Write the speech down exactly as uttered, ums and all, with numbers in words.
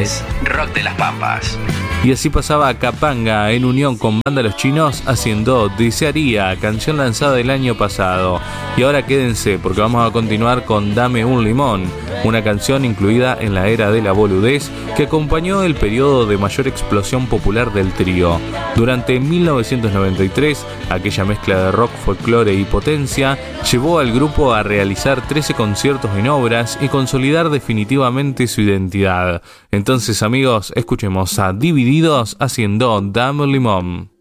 es Rock de las Pampas. Y así pasaba Capanga en unión con Banda Los Chinos haciendo Desearía, canción lanzada el año pasado. Y ahora quédense porque vamos a continuar con Dame un Limón, una canción incluida en la era de la boludez que acompañó el periodo de mayor explosión popular del trío. Durante mil novecientos noventa y tres, aquella mezcla de rock, folclore y potencia llevó al grupo a realizar trece conciertos en obras y consolidar definitivamente su identidad. Entonces, amigos, escuchemos a Divididos haciendo Dame un Limón.